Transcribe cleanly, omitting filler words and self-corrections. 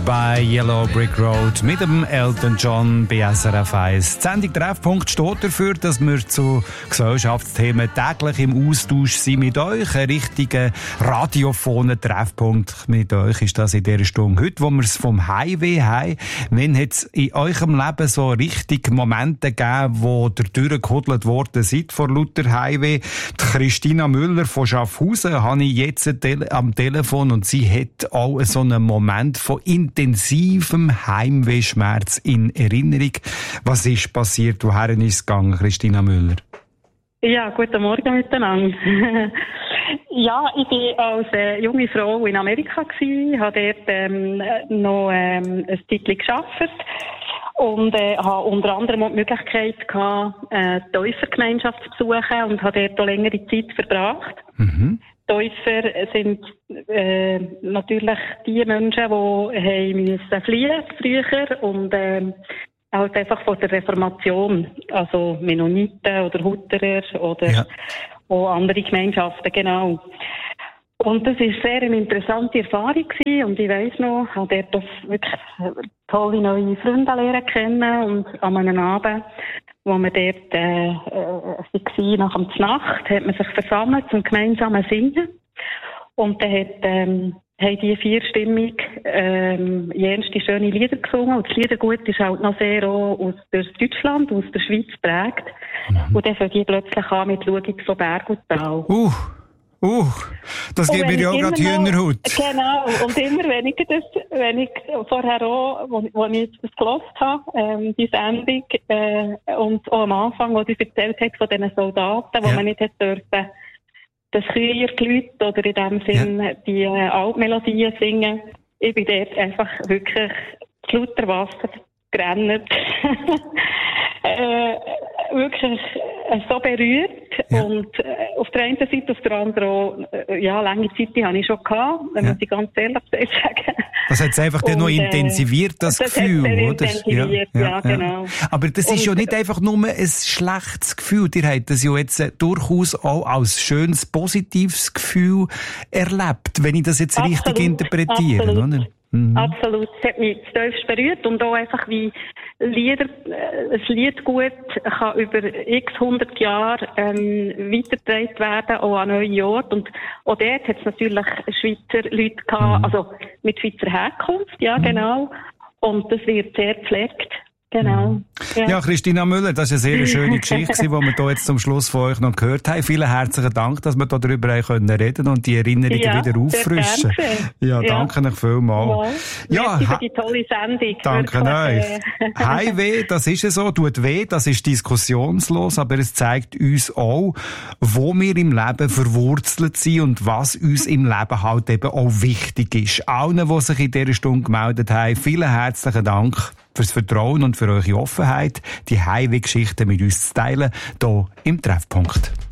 bei Yellow Brick Road mit dem Elton John bei SRF 1. Die Sendung Treffpunkt steht dafür, dass wir zu Gesellschaftsthemen täglich im Austausch sind mit euch. Ein richtiger radiophoner Treffpunkt mit euch ist das in dieser Stunde. Heute, wo wir es vom Highway haben, wenn hat es in eurem Leben so richtig Momente gegeben, wo ihr durchgehudelt worden seid vor lauter Highway? Die Christina Müller von Schaffhausen habe ich jetzt am Telefon und sie hat auch so einen Moment von intensivem Heimwehschmerz in Erinnerung. Was ist passiert? Woher ist es gegangen, Christina Müller? Ja, guten Morgen miteinander. Ja, ich war als junge Frau in Amerika gewesen, habe dort noch ein Titel gearbeitet und habe unter anderem auch die Möglichkeit gehabt, die Täufergemeinschaft zu besuchen und habe dort auch längere Zeit verbracht. Mhm. Täufer sind natürlich die Menschen, die fliehen früher und halt einfach von der Reformation, also Mennoniten oder Hutterer oder auch andere Gemeinschaften, genau. Und das war sehr eine interessante Erfahrung gewesen. Und ich weiss noch, ich habe dort wirklich tolle neue Freunde lernen kennen und an einem Abend, wo wir dort waren, nach der Nacht, hat man sich versammelt zum gemeinsamen Singen. Und dann haben die vierstimmig jenste schöne Lieder gesungen. Und das Liedergut ist halt noch sehr auch aus Deutschland, aus der Schweiz geprägt. Mhm. Und dann fangen die plötzlich an mit «Schau von Berg und Tal». Das gibt mir ja auch gerade Hühnerhaut. Genau, und immer wenn ich vorher auch, wo ich jetzt das gehört habe, die Sendung, und auch am Anfang, wo du erzählt hast von diesen Soldaten, wo man nicht hätte dürfen, das Chöiergelüt oder in dem Sinn die Altmelodien singen, ich bin dort einfach wirklich zu lauter Wasser gerannt. Wirklich so berührt und auf der einen Seite, auf der anderen auch, lange Zeit die habe ich schon gehabt, muss ich ganz ehrlich sagen. Das hat es einfach dann noch intensiviert, das Gefühl, oder? Ja, genau. Aber das ist ja nicht einfach nur ein schlechtes Gefühl, ihr habt das ja jetzt durchaus auch als schönes, positives Gefühl erlebt, wenn ich das jetzt richtig interpretiere, oder? Mhm. Absolut. Es hat mich tiefst berührt und auch einfach wie ein Liedgut kann über x 100 Jahre weitergetragen werden, auch an neue Orte. Und auch dort hat es natürlich Schweizer Leute gehabt, also mit Schweizer Herkunft, ja genau. Und das wird sehr gepflegt. Genau. Ja, Christina Müller, das ist eine sehr schöne Geschichte, die wir hier jetzt zum Schluss von euch noch gehört haben. Vielen herzlichen Dank, dass wir darüber reden können und die Erinnerungen wieder auffrischen. Ja, danke euch vielmals. Ja, für die tolle Sendung. Danke euch. Heimweh, das ist so, tut weh, das ist diskussionslos, aber es zeigt uns auch, wo wir im Leben verwurzelt sind und was uns im Leben halt eben auch wichtig ist. Allen, die sich in dieser Stunde gemeldet haben, vielen herzlichen Dank fürs Vertrauen und für eure Offenheit, die Highway-Geschichten mit uns zu teilen, hier im Treffpunkt.